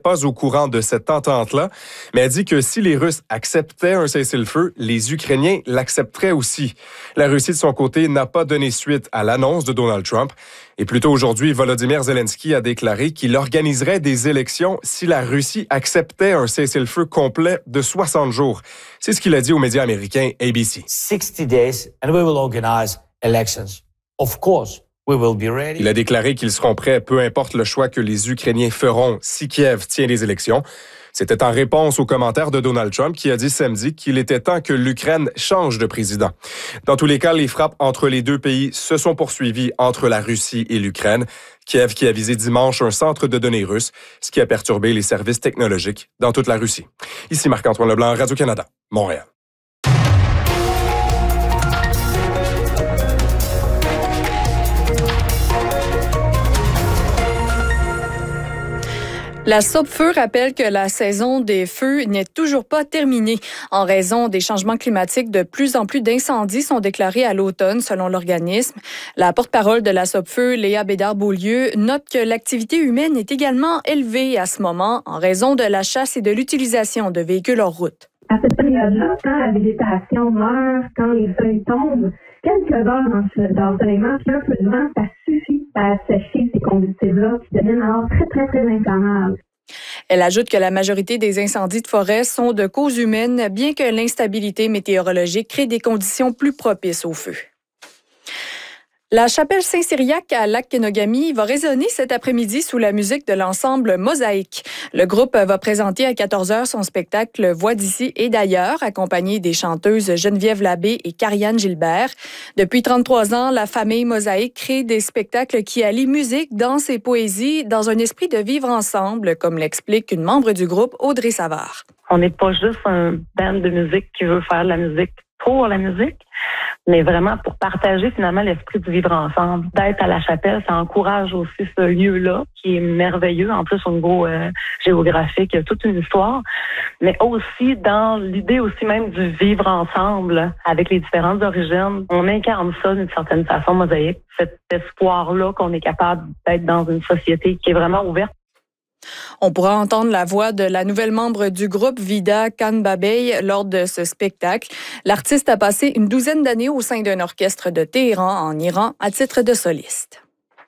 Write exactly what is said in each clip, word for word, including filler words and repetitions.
pas au courant de cette entente-là, mais a dit que si les Russes acceptaient un cessez-le-feu, les Ukrainiens l'accepteraient aussi. La Russie, de son côté, n'a pas donné suite à l'annonce de Donald Trump. Et plus tôt aujourd'hui, Volodymyr Zelensky a déclaré qu'il organiserait des élections si la Russie acceptait un cessez-le-feu complet de soixante jours. C'est ce qu'il a dit aux médias américains A B C. sixty days and we will organize elections. Of course, we will be ready. Il a déclaré qu'ils seront prêts, peu importe le choix que les Ukrainiens feront si Kiev tient les élections. C'était en réponse aux commentaires de Donald Trump qui a dit samedi qu'il était temps que l'Ukraine change de président. Dans tous les cas, les frappes entre les deux pays se sont poursuivies entre la Russie et l'Ukraine. Kiev qui a visé dimanche un centre de données russe, ce qui a perturbé les services technologiques dans toute la Russie. Ici Marc-Antoine Leblanc, Radio-Canada, Montréal. La Sopfeu rappelle que la saison des feux n'est toujours pas terminée. En raison des changements climatiques, de plus en plus d'incendies sont déclarés à l'automne, selon l'organisme. La porte-parole de la Sopfeu, Léa Bédard-Beaulieu, note que l'activité humaine est également élevée à ce moment en raison de la chasse et de l'utilisation de véhicules hors route. À cette période-là, quand la végétation meurt, quand les feuilles tombent, quelques heures d'ensoleillement puis un peu de vent, ça suffit à assécher ces combustibles-là qui deviennent alors très, très, très inflammables. Elle ajoute que la majorité des incendies de forêt sont de cause humaine, bien que l'instabilité météorologique crée des conditions plus propices au feu. La chapelle Saint-Cyriaque à Lac-Kenogami va résonner cet après-midi sous la musique de l'ensemble Mosaïque. Le groupe va présenter à quatorze heures son spectacle Voix d'ici et d'ailleurs, accompagné des chanteuses Geneviève Labbé et Karianne Gilbert. Depuis trente-trois ans, la famille Mosaïque crée des spectacles qui allient musique, danse et poésie dans un esprit de vivre ensemble, comme l'explique une membre du groupe, Audrey Savard. On n'est pas juste un band de musique qui veut faire de la musique pour la musique, mais vraiment pour partager finalement l'esprit du vivre ensemble. D'être à la chapelle, ça encourage aussi ce lieu-là qui est merveilleux, en plus au niveau euh, géographique, il y a toute une histoire, mais aussi dans l'idée aussi même du vivre ensemble avec les différentes origines. On incarne ça d'une certaine façon, Mosaïque, cet espoir-là qu'on est capable d'être dans une société qui est vraiment ouverte. On pourra entendre la voix de la nouvelle membre du groupe, Vida Khanbabey, lors de ce spectacle. L'artiste a passé une douzaine d'années au sein d'un orchestre de Téhéran, en Iran, à titre de soliste.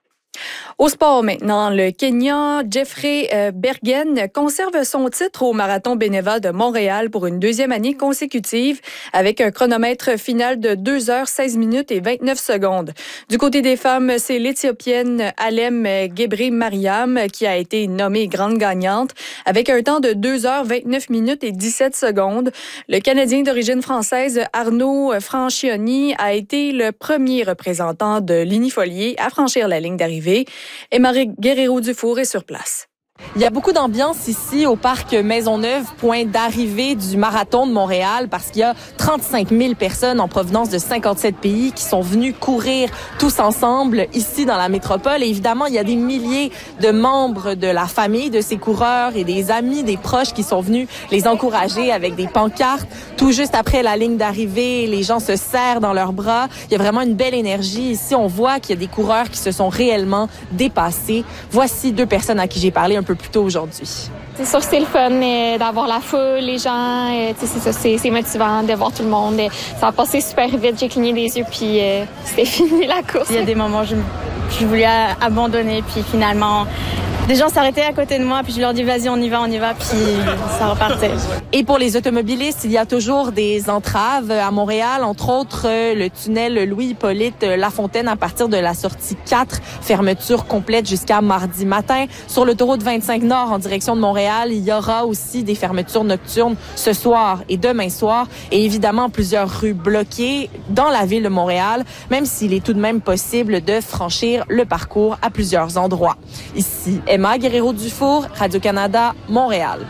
Au sport maintenant, le Kényan Jeffrey Bergen conserve son titre au Marathon Beneva de Montréal pour une deuxième année consécutive avec un chronomètre final de deux heures seize minutes et vingt-neuf secondes. Du côté des femmes, c'est l'Éthiopienne Alem Gebrey Mariam qui a été nommée grande gagnante avec un temps de deux heures vingt-neuf minutes et dix-sept secondes. Le Canadien d'origine française Arnaud Franchioni a été le premier représentant de l'Unifolier à franchir la ligne d'arrivée. Et Marie Guerrero-Dufour est sur place. Il y a beaucoup d'ambiance ici au parc Maisonneuve, point d'arrivée du Marathon de Montréal, parce qu'il y a trente-cinq mille personnes en provenance de cinquante-sept pays qui sont venues courir tous ensemble ici dans la métropole. Et évidemment, il y a des milliers de membres de la famille de ces coureurs et des amis, des proches qui sont venus les encourager avec des pancartes. Tout juste après la ligne d'arrivée, les gens se serrent dans leurs bras. Il y a vraiment une belle énergie. Ici, on voit qu'il y a des coureurs qui se sont réellement dépassés. Voici deux personnes à qui j'ai parlé un peu plus tôt aujourd'hui. C'est sûr que c'est le fun euh, d'avoir la foule, les gens, euh, c'est ça, c'est, c'est motivant de voir tout le monde. Euh, ça a passé super vite, j'ai cligné des yeux puis euh, c'était fini la course. Il y a des moments où je, je voulais abandonner puis finalement des gens s'arrêtaient à côté de moi, puis je leur dis vas-y, on y va, on y va, puis ça repartait. Et pour les automobilistes, il y a toujours des entraves à Montréal, entre autres le tunnel Louis-Hippolyte Lafontaine à partir de la sortie quatre, fermeture complète jusqu'à mardi matin. Sur l'autoroute vingt-cinq Nord en direction de Montréal, il y aura aussi des fermetures nocturnes ce soir et demain soir, et évidemment plusieurs rues bloquées dans la ville de Montréal, même s'il est tout de même possible de franchir le parcours à plusieurs endroits. Ici, Emma Guerrero-Dufour, Radio-Canada, Montréal.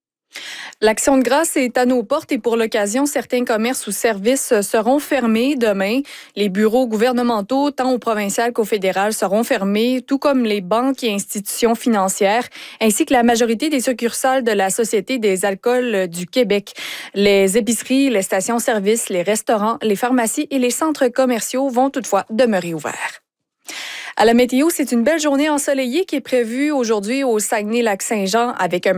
L'Action de grâce est à nos portes et pour l'occasion, certains commerces ou services seront fermés demain. Les bureaux gouvernementaux, tant au provincial qu'au fédéral, seront fermés, tout comme les banques et institutions financières, ainsi que la majorité des succursales de la Société des alcools du Québec. Les épiceries, les stations-service, les restaurants, les pharmacies et les centres commerciaux vont toutefois demeurer ouverts. À la météo, c'est une belle journée ensoleillée qui est prévue aujourd'hui au Saguenay-Lac-Saint-Jean avec un